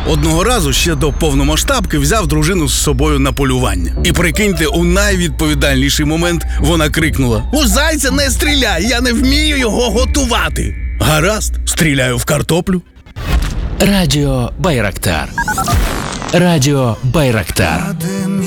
Одного разу ще до повномасштабки взяв дружину з собою на полювання. І прикиньте, у найвідповідальніший момент вона крикнула: «У зайця не стріляй, я не вмію його готувати!» Гаразд, стріляю в картоплю. Радіо Байрактар. Радіо Байрактар.